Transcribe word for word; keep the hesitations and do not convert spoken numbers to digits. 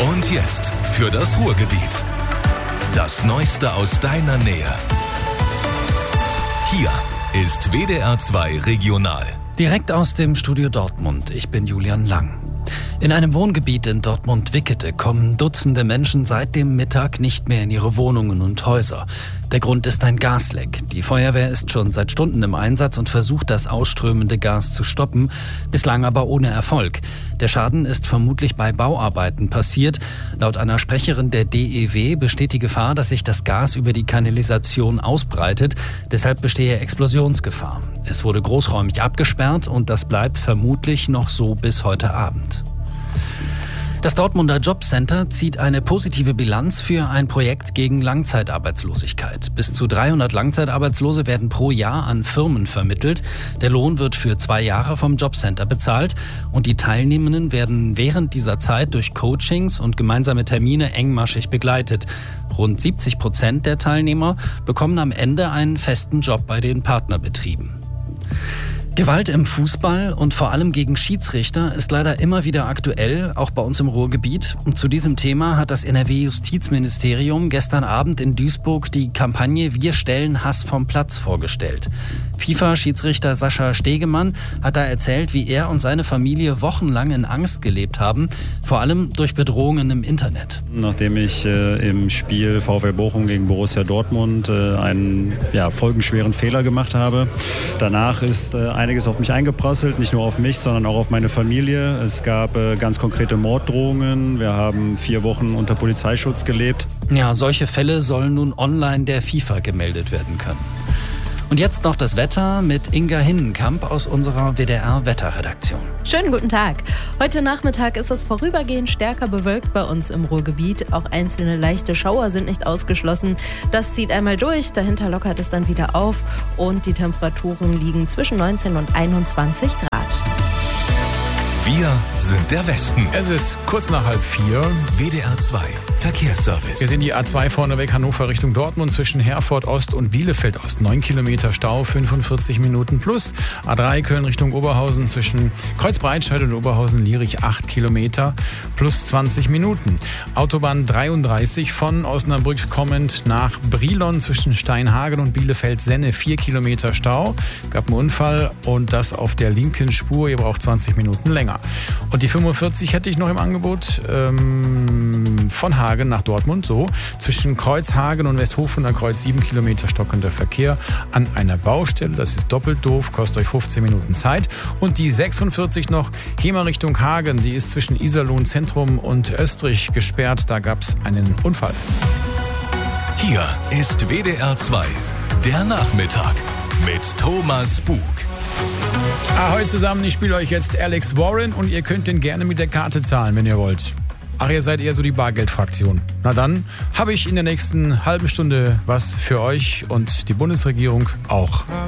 Und jetzt für das Ruhrgebiet. Das Neueste aus deiner Nähe. Hier ist W D R zwei Regional. Direkt aus dem Studio Dortmund. Ich bin Julian Lang. In einem Wohngebiet in Dortmund-Wickede kommen Dutzende Menschen seit dem Mittag nicht mehr in ihre Wohnungen und Häuser. Der Grund ist ein Gasleck. Die Feuerwehr ist schon seit Stunden im Einsatz und versucht, das ausströmende Gas zu stoppen, bislang aber ohne Erfolg. Der Schaden ist vermutlich bei Bauarbeiten passiert. Laut einer Sprecherin der D E W besteht die Gefahr, dass sich das Gas über die Kanalisation ausbreitet. Deshalb bestehe Explosionsgefahr. Es wurde großräumig abgesperrt und das bleibt vermutlich noch so bis heute Abend. Das Dortmunder Jobcenter zieht eine positive Bilanz für ein Projekt gegen Langzeitarbeitslosigkeit. Bis zu dreihundert Langzeitarbeitslose werden pro Jahr an Firmen vermittelt. Der Lohn wird für zwei Jahre vom Jobcenter bezahlt und die Teilnehmenden werden während dieser Zeit durch Coachings und gemeinsame Termine engmaschig begleitet. Rund siebzig Prozent der Teilnehmer bekommen am Ende einen festen Job bei den Partnerbetrieben. Gewalt im Fußball und vor allem gegen Schiedsrichter ist leider immer wieder aktuell, auch bei uns im Ruhrgebiet. Und zu diesem Thema hat das N R W-Justizministerium gestern Abend in Duisburg die Kampagne Wir stellen Hass vom Platz vorgestellt. FIFA-Schiedsrichter Sascha Stegemann hat da erzählt, wie er und seine Familie wochenlang in Angst gelebt haben, vor allem durch Bedrohungen im Internet. Nachdem ich äh, im Spiel VfL Bochum gegen Borussia Dortmund äh, einen ja, folgenschweren Fehler gemacht habe, danach ist äh, einiges auf mich eingeprasselt, nicht nur auf mich, sondern auch auf meine Familie. Es gab äh, ganz konkrete Morddrohungen. Wir haben vier Wochen unter Polizeischutz gelebt. Ja, solche Fälle sollen nun online der FIFA gemeldet werden können. Und jetzt noch das Wetter mit Inga Hinnenkamp aus unserer W D R-Wetterredaktion. Schönen guten Tag. Heute Nachmittag ist es vorübergehend stärker bewölkt bei uns im Ruhrgebiet. Auch einzelne leichte Schauer sind nicht ausgeschlossen. Das zieht einmal durch, dahinter lockert es dann wieder auf und die Temperaturen liegen zwischen neunzehn und einundzwanzig Grad. Wir sind der Westen. Es ist kurz nach halb vier. W D R zwei Verkehrsservice. Wir sehen die A zwei vorneweg Hannover Richtung Dortmund zwischen Herford Ost und Bielefeld Ost. neun Kilometer Stau, fünfundvierzig Minuten plus. A drei Köln Richtung Oberhausen zwischen Kreuzbreitscheid und Oberhausen-Lierich acht Kilometer plus zwanzig Minuten. Autobahn dreiunddreißig von Osnabrück kommend nach Brilon zwischen Steinhagen und Bielefeld-Senne vier Kilometer Stau. Gab einen Unfall und das auf der linken Spur. Ihr braucht zwanzig Minuten länger. Und die fünfundvierzig hätte ich noch im Angebot ähm, von Hagen nach Dortmund, so zwischen Kreuzhagen und Westhofener Kreuz sieben Kilometer stockender Verkehr an einer Baustelle. Das ist doppelt doof, kostet euch fünfzehn Minuten Zeit. Und die sechsundvierzig noch Hemer Richtung Hagen, die ist zwischen Iserlohn Zentrum und Österreich gesperrt. Da gab es einen Unfall. Hier ist W D R zwei, der Nachmittag mit Thomas Bug. Ahoi zusammen, ich spiele euch jetzt Alex Warren und ihr könnt den gerne mit der Karte zahlen, wenn ihr wollt. Ach, ihr seid eher so die Bargeldfraktion. Na dann habe ich in der nächsten halben Stunde was für euch und die Bundesregierung auch.